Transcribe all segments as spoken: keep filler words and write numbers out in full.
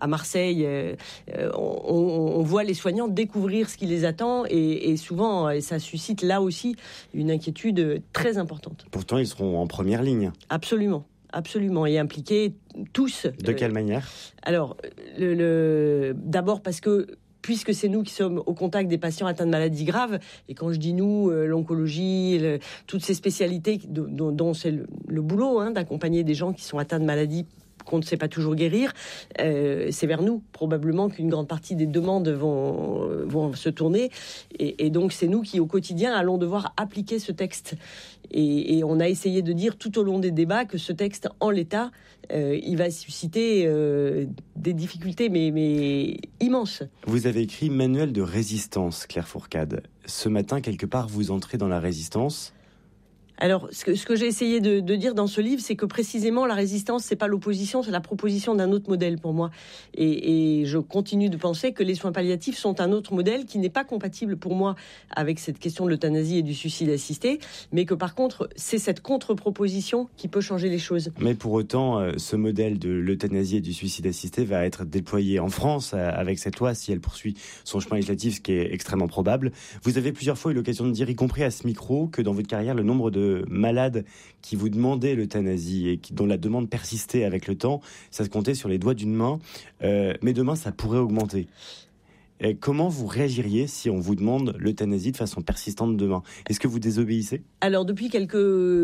à Marseille, euh, on, on voit les soignants découvrir ce qui les attend et, et souvent, et ça suscite là aussi une inquiétude très importante. Pourtant, ils seront en première ligne. Absolument. Absolument, et impliqués tous. De quelle euh, manière ? Alors, le, le, d'abord parce que puisque c'est nous qui sommes au contact des patients atteints de maladies graves, et quand je dis nous, euh, l'oncologie, le, toutes ces spécialités dont, dont c'est le, le boulot hein, d'accompagner des gens qui sont atteints de maladies qu'on ne sait pas toujours guérir, euh, c'est vers nous probablement qu'une grande partie des demandes vont, vont se tourner, et, et donc c'est nous qui au quotidien allons devoir appliquer ce texte. Et, et on a essayé de dire tout au long des débats que ce texte, en l'état, euh, il va susciter euh, des difficultés, mais, mais immenses. Vous avez écrit Manuel de résistance, Claire Fourcade. Ce matin, quelque part, vous entrez dans la résistance. Alors, ce que, ce que j'ai essayé de, de dire dans ce livre, c'est que précisément la résistance, c'est pas l'opposition, c'est la proposition d'un autre modèle pour moi. Et, et je continue de penser que les soins palliatifs sont un autre modèle qui n'est pas compatible pour moi avec cette question de l'euthanasie et du suicide assisté, mais que par contre, c'est cette contre-proposition qui peut changer les choses. Mais pour autant, ce modèle de l'euthanasie et du suicide assisté va être déployé en France avec cette loi si elle poursuit son chemin législatif, ce qui est extrêmement probable. Vous avez plusieurs fois eu l'occasion de dire, y compris à ce micro, que dans votre carrière, le nombre de malades qui vous demandaient l'euthanasie et qui, dont la demande persistait avec le temps, ça se comptait sur les doigts d'une main. Euh, mais demain, ça pourrait augmenter. Et comment vous réagiriez si on vous demande l'euthanasie de façon persistante demain ? Est-ce que vous désobéissez ? Alors, depuis quelques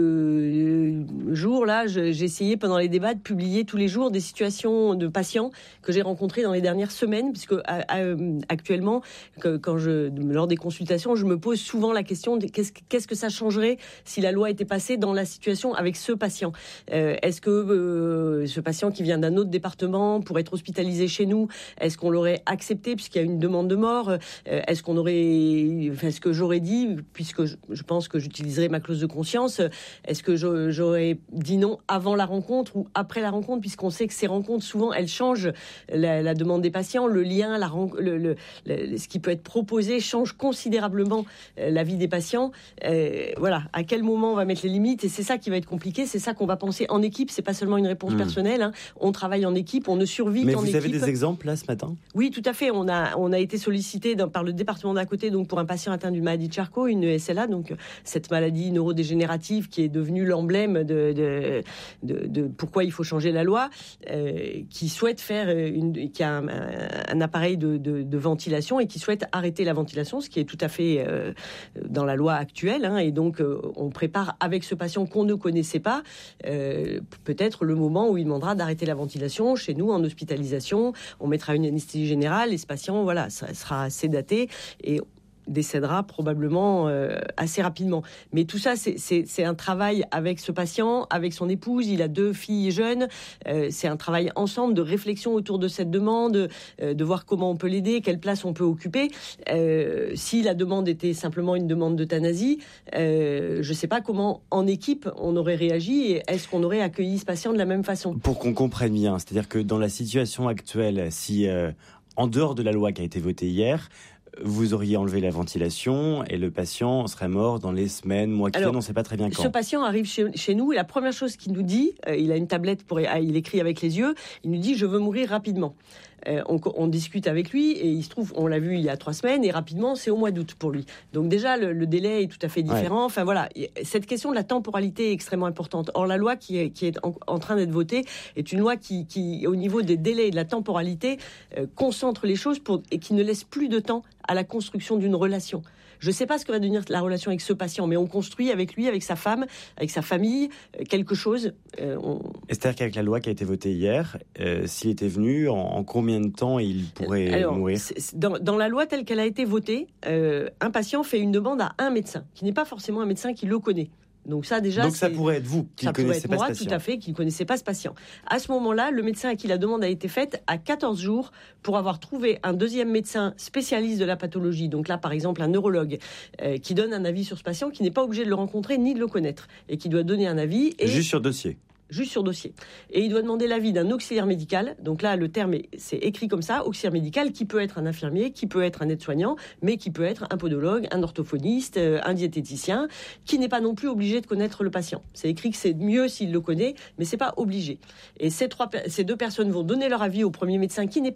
jours, là, j'ai essayé pendant les débats de publier tous les jours des situations de patients que j'ai rencontrés dans les dernières semaines, puisque actuellement, quand je, lors des consultations, je me pose souvent la question de qu'est-ce, qu'est-ce que ça changerait si la loi était passée dans la situation avec ce patient ? euh, Est-ce que euh, ce patient qui vient d'un autre département pour être hospitalisé chez nous, est-ce qu'on l'aurait accepté puisqu'il y a une demande de mort ? euh, Est-ce qu'on aurait, enfin, ce que j'aurais dit, puisque je, je pense que j'utiliserai ma clause de conscience, est-ce que je, j'aurais dit non avant la rencontre ou après la rencontre, puisqu'on sait que ces rencontres, souvent, elles changent la, la demande des patients, le lien, la, le, le, le, ce qui peut être proposé change considérablement la vie des patients. Euh, voilà, à quel moment on va mettre les limites ? Et c'est ça qui va être compliqué, c'est ça qu'on va penser en équipe, c'est pas seulement une réponse mmh. personnelle, hein. On travaille en équipe, on ne survit Mais qu'en équipe. Mais vous avez des exemples là ce matin ? Oui, tout à fait, on a, on a été sollicité dans, par le département d'à côté, donc pour un patient atteint d'une maladie de Charcot, une S L A, donc cette maladie neurodégénérative qui est devenue l'emblème de, de, de, de pourquoi il faut changer la loi, euh, qui souhaite faire une, qui a un, un appareil de, de, de ventilation et qui souhaite arrêter la ventilation, ce qui est tout à fait euh, dans la loi actuelle, hein, et donc euh, on prépare avec ce patient qu'on ne connaissait pas, euh, peut-être le moment où il demandera d'arrêter la ventilation chez nous en hospitalisation. On mettra une anesthésie générale et ce patient, voilà, ça sera sédaté et décédera probablement euh, assez rapidement. Mais tout ça, c'est, c'est, c'est un travail avec ce patient, avec son épouse. Il a deux filles jeunes. Euh, c'est un travail ensemble de réflexion autour de cette demande, euh, de voir comment on peut l'aider, quelle place on peut occuper. Euh, si la demande était simplement une demande d'euthanasie, euh, je ne sais pas comment, en équipe, on aurait réagi et est-ce qu'on aurait accueilli ce patient de la même façon ? Pour qu'on comprenne bien, c'est-à-dire que dans la situation actuelle, si euh, en dehors de la loi qui a été votée hier, vous auriez enlevé la ventilation et le patient serait mort dans les semaines, mois qui viennent, on ne sait pas très bien quand. Ce patient arrive chez, chez nous et la première chose qu'il nous dit, euh, il a une tablette, pour, ah, il écrit avec les yeux, il nous dit « je veux mourir rapidement ». Euh, on, on discute avec lui et il se trouve, on l'a vu il y a trois semaines et rapidement c'est au mois d'août pour lui. Donc déjà le, le délai est tout à fait différent. Ouais. Enfin voilà, cette question de la temporalité est extrêmement importante. Or la loi qui est, qui est en, en train d'être votée est une loi qui, qui au niveau des délais et de la temporalité, euh, concentre les choses pour, et qui ne laisse plus de temps à la construction d'une relation. Je ne sais pas ce que va devenir la relation avec ce patient, mais on construit avec lui, avec sa femme, avec sa famille, quelque chose. Euh, on... C'est-à-dire qu'avec la loi qui a été votée hier, euh, s'il était venu, en, en combien de temps il pourrait Alors, mourir ? dans, dans la loi telle qu'elle a été votée, euh, un patient fait une demande à un médecin, qui n'est pas forcément un médecin qui le connaît. Donc ça déjà, donc ça c'est... pourrait être vous qui ne connaissez pas moi, ce patient. Tout à fait, qui ne connaissait pas ce patient. À ce moment-là, le médecin à qui la demande a été faite a quatorze jours pour avoir trouvé un deuxième médecin spécialiste de la pathologie. Donc là, par exemple, un neurologue euh, qui donne un avis sur ce patient, qui n'est pas obligé de le rencontrer ni de le connaître et qui doit donner un avis. Et... Juste sur dossier. juste sur dossier. Et il doit demander l'avis d'un auxiliaire médical. Donc là, le terme, est, c'est écrit comme ça, auxiliaire médical, qui peut être un infirmier, qui peut être un aide-soignant, mais qui peut être un podologue, un orthophoniste, un diététicien, qui n'est pas non plus obligé de connaître le patient. C'est écrit que c'est mieux s'il le connaît, mais c'est pas obligé. Et ces, trois, ces deux personnes vont donner leur avis au premier médecin qui n'est